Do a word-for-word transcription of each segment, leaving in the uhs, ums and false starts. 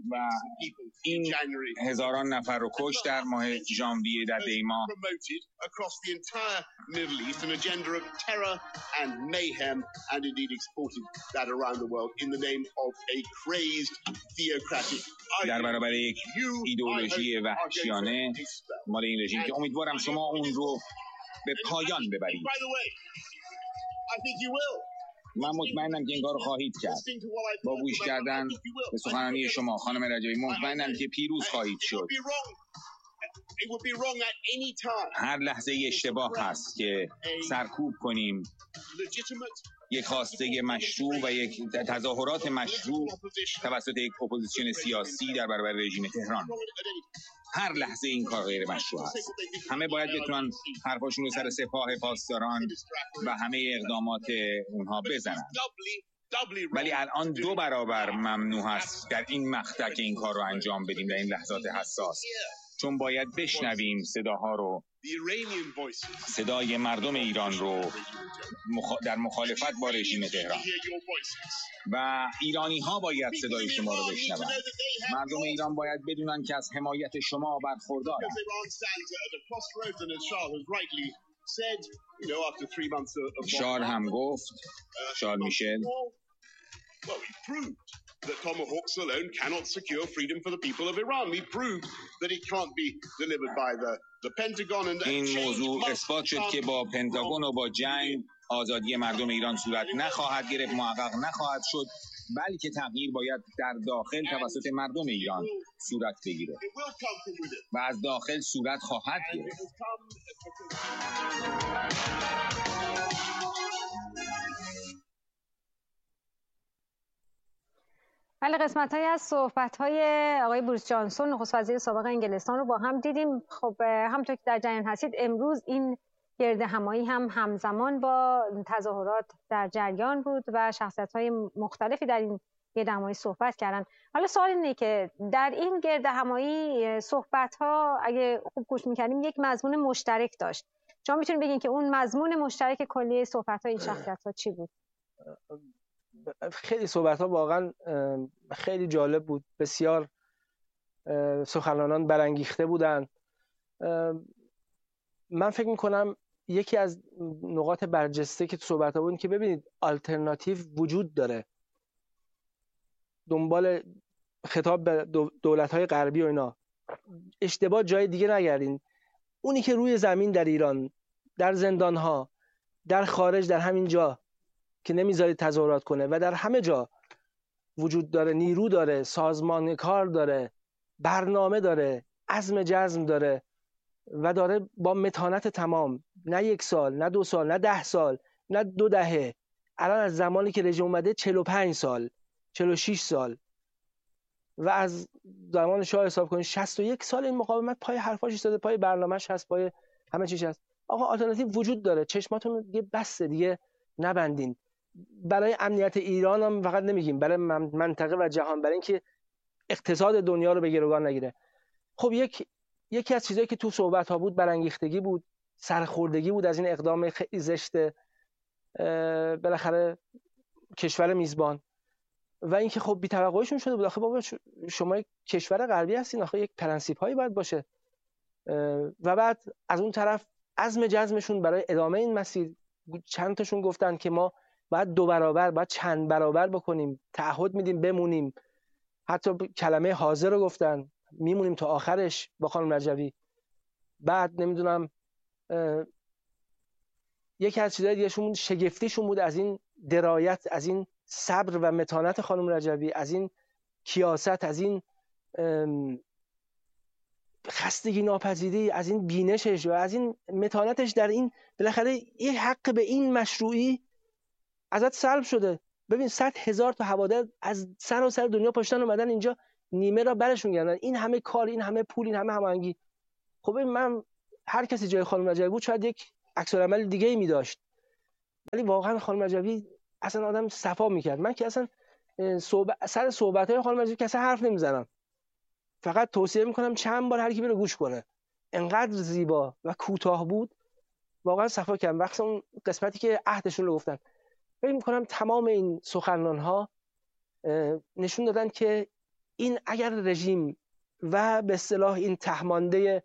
و این هزاران نفر رو کش در ماه ژانویه در دیما. در برابر یک ایدئولوژی وحشیانه مال این رژیم که امیدوارم شما اون رو به پایان ببرید. من مطمئنم که این کار رو خواهید کرد. با گوش کردن به سخنرانی شما خانم رجبی مطمئنم که پیروز خواهید شد. هر لحظه اشتباه هست که سرکوب کنیم یک خواسته مشروع و یک تظاهرات مشروع توسط یک اپوزیسیون سیاسی در برابر رژیم تهران. هر لحظه این کار غیر مشروع است. همه باید بتونن حرفاشون رو سر سپاه پاسداران و همه اقدامات اونها بزنن. ولی الان دو برابر ممنوع است در این مقطع که این کار رو انجام بدیم در این لحظات حساس، چون باید بشنویم صداها رو، صدای مردم ایران رو در مخالفت با رژیم تهران. و ایرانی ها باید صدای شما رو بشنون. مردم ایران باید بدونن که از حمایت شما برخوردارن. شارل هم گفت، شارل میشل، that tomahawks alone cannot secure freedom for the people of Iran. We proved that it can't be delivered by the, the Pentagon. And این موضوع اثبات شد که با پنتاگون و با جنگ آزادی مردم ایران صورت نخواهد گرفت، محقق نخواهد شد، بلکه تغییر باید در داخل توسط مردم ایران صورت بگیره و از داخل صورت خواهد گرفت. بله، قسمت‌هایی از صحبت‌های آقای بوریس جانسون نخست وزیر سابق انگلستان رو با هم دیدیم. خب همونطور که در جریان هستید امروز این گرد همایی هم همزمان با تظاهرات در جریان بود و شخصیت‌های مختلفی در این گرد همایی صحبت کردن. حالا سوال اینه که در این گرد همایی صحبت‌ها اگه خوب گوش می‌کردیم یک مضمون مشترک داشت. شما می‌تونید بگین که اون مضمون مشترک کلی صحبت‌های این شخصیت‌ها چی بود؟ خیلی صحبت ها واقعا خیلی جالب بود. بسیار سخنرانان برانگیخته بودن. من فکر میکنم یکی از نقاط برجسته که تو صحبت ها بود که ببینید آلترناتیو وجود داره. دنبال خطاب به دولت های غربی و اینا اشتباه جای دیگه نگردین. اونی که روی زمین در ایران، در زندان ها، در خارج، در همین جا که نمیذارید تظاهرات کنه و در همه جا وجود داره، نیرو داره، سازمان کار داره، برنامه داره، عزم جزم داره و داره با متانت تمام، نه یک سال، نه دو سال، نه ده سال، نه دو دهه، الان از زمانی که رژیم اومده چهل و پنج سال، چهل و شش سال و از زمان شاه حساب کنید شصت و یک سال این مقاومت پای حرفاش ایستاده، پای برنامه‌اش هست، پای همه چیز هست. آقا آلترناتیو وجود داره، چشماتون رو دیگه بسته، دیگه نبندین. برای امنیت ایران هم فقط نمیگیم، برای منطقه و جهان، برای اینکه اقتصاد دنیا رو به گروگان نگیره. خب یک یکی از چیزایی که تو صحبت ها بود برانگیختگی بود، سرخوردگی بود از این اقدام خیلی زشت بالاخره کشور میزبان و اینکه خب بی‌توقعشون شده بود. آخه بابا شما یک کشور غربی هستین، آخه یک پرنسیپ هایی باید باشه. و بعد از اون طرف عزم جزمشون برای ادامه این مسیر، چند تاشون گفتن که ما باید دو برابر، باید چند برابر بکنیم، تعهد میدیم بمونیم. حتی کلمه حاضر رو گفتن، میمونیم تا آخرش با خانم رجبی. بعد نمیدونم یکی از چیزای دیگه‌شون شگفتیشون بود از این درایت، از این صبر و متانت خانم رجبی، از این کیاست، از این خستگی ناپذیری، از این بینشش و از این متانتش در این بالاخره یه حق به این مشروعی ازت سلب شده. ببین صد هزار تا هوادار از سراسر دنیا پاشتن اومدن اینجا، نیمه را برشون گردن، این همه کار، این همه پول، این همه هماهنگی. خب ببین من هر کسی جای خانم رجبی بود شاید یک عکس العمل دیگه ای می داشت، ولی واقعا خانم رجبی اصلا آدم صفا میکرد. من که اصلا صحبت سر صحبت های خانم رجبی کسی حرف نمیزنم، فقط توصیه میکنم چند بار هر کی بره گوش کنه. انقدر زیبا و کوتاه بود، واقعا صفا کردم. وقتی اون قسمتی که عهدشون رو گفتن، فکر میکنم تمام این سخنران ها نشون دادن که این اگر رژیم و به اصطلاح این تهمانده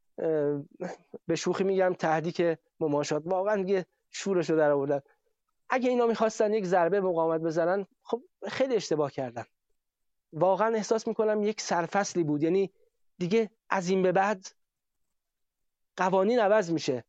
به شوخی میگم تهدیک مماشات واقعا دیگه شورشو در آوردن، اگه اینا میخواستن یک ضربه مقاومت بزنن خب خیلی اشتباه کردن. واقعا احساس میکنم یک سرفصلی بود، یعنی دیگه از این به بعد قوانین عوض میشه،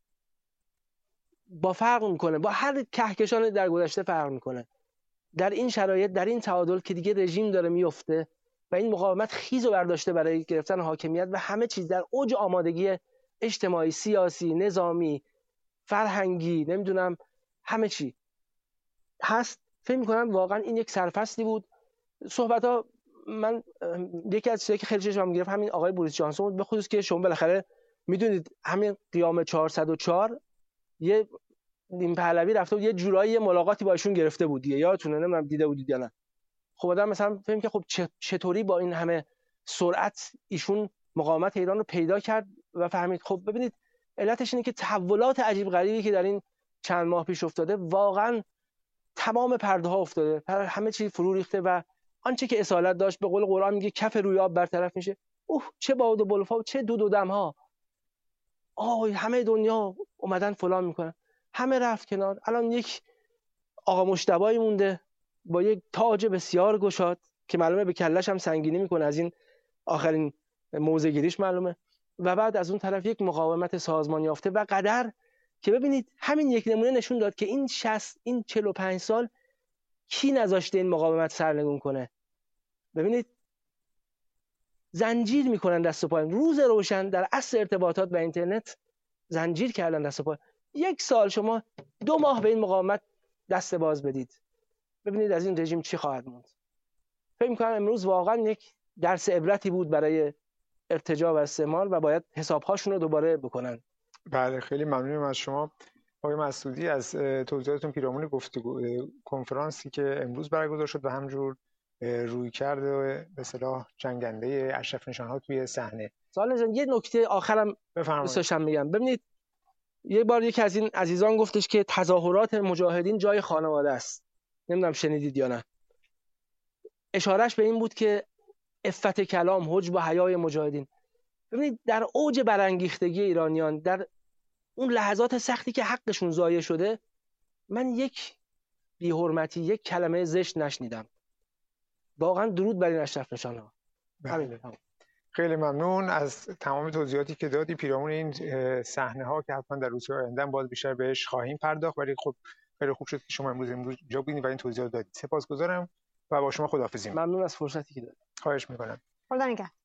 با فرق میکنه، با هر کهکشان در گذشته فرق میکنه. در این شرایط، در این تعادل که دیگه رژیم داره میفته و این مقاومت خیز و برداشته برای گرفتن حاکمیت و همه چیز در اوج آمادگی اجتماعی، سیاسی، نظامی، فرهنگی، نمیدونم همه چی هست، فکر میکنم واقعا این یک سرفصلی بود. صحبت ها، من یکی از چیزایی که خیلی چشمم گرفت همین آقای بوریس جانسون بود، به خصوص که شما بالاخره میدونید همین قیام چهارصد و چهار یه نیم پهلوی رفته بود یه جورایی ملاقاتی با ایشون گرفته بود دیگه، یادتونه؟ نمیدونم دیده بودید یا نه. خب آدم مثلا فهم که خب چطوری با این همه سرعت ایشون مقاومت ایران رو پیدا کرد و فهمید. خب ببینید علتش اینه که تحولات عجیب غریبی که در این چند ماه پیش افتاده، واقعا تمام پرده ها افتاده، همه چی فرو ریخته و آنچه که اصالت داشت، به قول قرآن میگه کف روی آب برطرف میشه. اوه چه باد و بلفا، چه دود و دم ها، آه همه دنیا اومدن فلان میکنن، همه رفت کنار. الان یک آقا مجتبی مونده با یک تاج بسیار گشاد که معلومه به کلش هم سنگینی میکنه، از این آخرین موضع گیریش معلومه، و بعد از اون طرف یک مقاومت سازمان یافته و قدر که ببینید همین یک نمونه نشون داد که این شصت این چهل و پنج سال کی نذاشته این مقاومت سرنگون کنه. ببینید زنجیر میکنن دست و پای، روز روشن در عصر ارتباطات و اینترنت زنجیر کردن دست و پای. یک سال شما دو ماه به این مقاومت دست باز بدید، ببینید از این رژیم چی خواهد موند. فکر می‌کنم امروز واقعا یک درس عبرتی بود برای ارتجاع و استعمار و باید حساب‌هاشون رو دوباره بکنن. بله خیلی ممنونم از شما آقای مسعودی از توضیحاتتون پیرامون گفتگو کنفرانسی که امروز برگزار شد و همجور روی کرده به اصطلاح جنگنده اشرف نشان‌ها توی صحنه. سوال جان یه نکته آخرم دوست داشتم بگم. ببینید یه بار یکی از این عزیزان گفتش که تظاهرات مجاهدین جای خانواده است. نمیدونم شنیدید یا نه. اشارهش به این بود که عفت کلام، حجب و حیای مجاهدین. ببینید در اوج برانگیختگی ایرانیان، در اون لحظات سختی که حقشون ضایع شده، من یک بی‌حرمتی، یک کلمه زشت نشنیدم. واقعا درود بر این اشرف نشان‌ها. همین. خیلی ممنون از تمام توضیحاتی که دادی پیرامون این صحنه ها که حتما در روزهای آینده باز بیشتر بهش خواهیم پرداخت، ولی خب خیلی خوب شد که شما امروز امروز جا بودید و این توضیحات دادید. سپاسگزارم و با شما خداحافظی. ممنون از فرصتی که دادید. خواهش می‌کنم. خدا نگهدار.